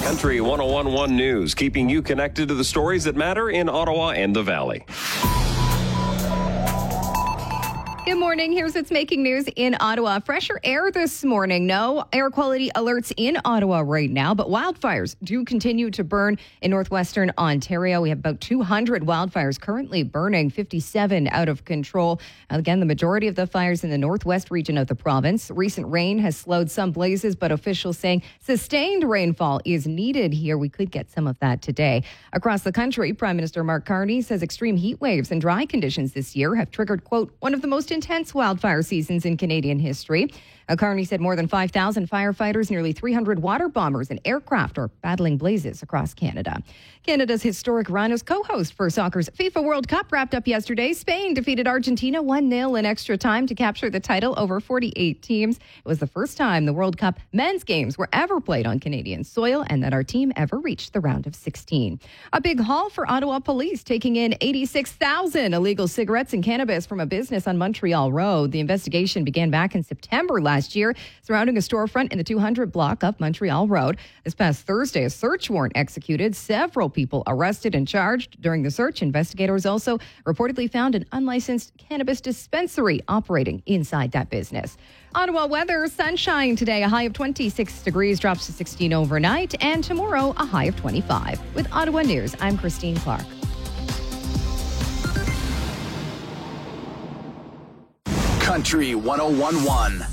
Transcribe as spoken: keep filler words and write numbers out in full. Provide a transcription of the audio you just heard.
Country one oh one point one News, keeping you connected to the stories that matter in Ottawa and the Valley. Good morning. Here's what's making news in Ottawa. Fresher air this morning. No air quality alerts in Ottawa right now, but wildfires do continue to burn in northwestern Ontario. We have about two hundred wildfires currently burning, fifty-seven out of control. Again, the majority of the fires in the northwest region of the province. Recent rain has slowed some blazes, but officials saying sustained rainfall is needed here. We could get some of that today. Across the country, Prime Minister Mark Carney says extreme heat waves and dry conditions this year have triggered, quote, one of the most intense wildfire seasons in Canadian history. Uh, Carney said more than five thousand firefighters, nearly three hundred water bombers and aircraft are battling blazes across Canada. Canada's historic run as co-host for soccer's FIFA World Cup wrapped up yesterday. Spain defeated Argentina one nil in extra time to capture the title over forty-eight teams. It was the first time the World Cup men's games were ever played on Canadian soil and that our team ever reached the round of sixteen. A big haul for Ottawa police, taking in eighty-six thousand illegal cigarettes and cannabis from a business on Montreal Road. The investigation began back in September last year surrounding a storefront in the two hundred block of Montreal Road. This past Thursday, a search warrant executed. Several people arrested and charged. During the search, investigators also reportedly found an unlicensed cannabis dispensary operating inside that business. Ottawa weather, sunshine today, a high of twenty-six degrees, drops to sixteen overnight, and tomorrow a high of twenty-five. With Ottawa News, I'm Christine Clark. Country one oh one point one.